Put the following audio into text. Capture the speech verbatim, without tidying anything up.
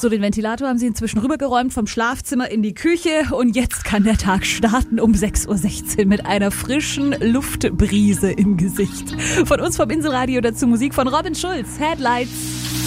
So, den Ventilator haben sie inzwischen rübergeräumt vom Schlafzimmer in die Küche und jetzt kann der Tag starten um sechs Uhr sechzehn mit einer frischen Luftbrise im Gesicht. Von uns vom Inselradio dazu Musik von Robin Schulz, Headlights.